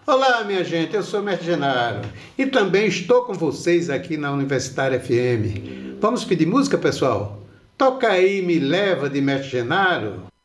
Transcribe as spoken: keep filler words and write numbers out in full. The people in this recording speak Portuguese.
Olá, minha gente, eu sou o Mestre Genaro e também estou com vocês aqui na Universitária F M. Vamos pedir música, pessoal? Toca aí, Me Leva, de Mestre Genaro.